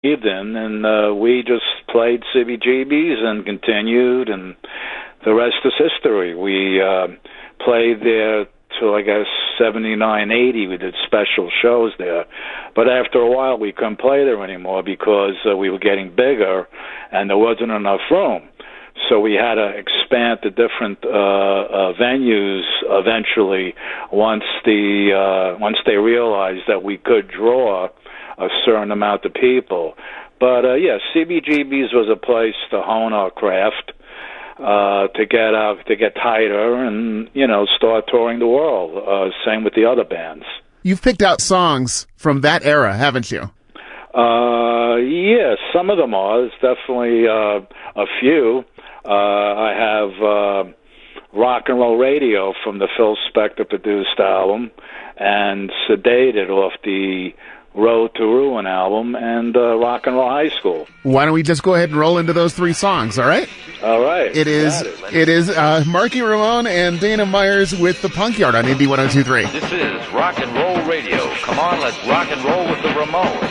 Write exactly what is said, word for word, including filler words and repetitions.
believed in, and uh, we just played C B G B's and continued, and the rest is history. We uh, played there till, I guess, seventy-nine, eighty. We did special shows there. But after a while, we couldn't play there anymore because uh, we were getting bigger, and there wasn't enough room. So we had to expand to different uh, uh, venues eventually once the uh, once they realized that we could draw a certain amount of people. But, uh, yeah, C B G B's was a place to hone our craft, uh, to get uh, to get tighter and, you know, start touring the world. Uh, same with the other bands. You've picked out songs from that era, haven't you? Uh, yeah, some of them are. There's definitely uh, a few. Uh, I have uh, Rock and Roll Radio from the Phil Spector-produced album, and Sedated off the Road to Ruin album, and uh, Rock and Roll High School. Why don't we just go ahead and roll into those three songs, all right? All right. It is it. it is uh, Marky Ramone and Dana Myers with the Punk Yard on Indie one oh two point three. This is Rock and Roll Radio. Come on, let's rock and roll with the Ramones.